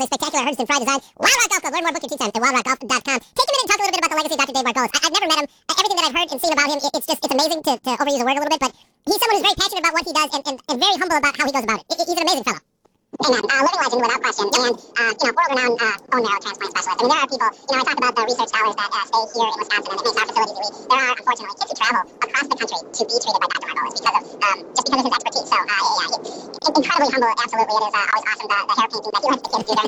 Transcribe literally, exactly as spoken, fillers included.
this spectacular Herdston Fry design. Wild Rock Golf Club. Learn more, book your tee time at wild rock golf dot com. Take a minute and talk a little bit about the legacy of Doctor Dave Margolis. I- I've never met him. Uh, everything that I've heard and seen about him, it- it's just, it's amazing to, to overuse the word a little bit, but he's someone who's very passionate about what he does and, and, and very humble about how he goes about it. I- He's an amazing fellow. Amen. Uh, living legend without question, and uh, you know, world-renowned uh, bone marrow transplant specialist. I mean, there are people. You know, I talk about the research scholars that uh, stay here in Wisconsin and make our facilities elite. There are, unfortunately, kids who travel across the country to be treated by Doctor Margolis because of um, just because of his expertise. So, uh, yeah, it's incredibly humble. Absolutely, it is uh, always awesome the, the hair painting that he lets the kids do during